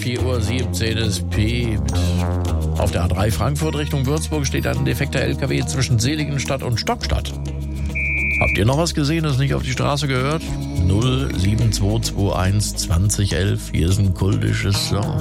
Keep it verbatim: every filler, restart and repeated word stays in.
vier Uhr siebzehn, es piept. Auf der A drei Frankfurt Richtung Würzburg steht ein defekter L K W zwischen Seligenstadt und Stockstadt. Habt ihr noch was gesehen, das nicht auf die Straße gehört? null sieben zwei zwei eins zwanzig elf, hier ist ein kultisches Song.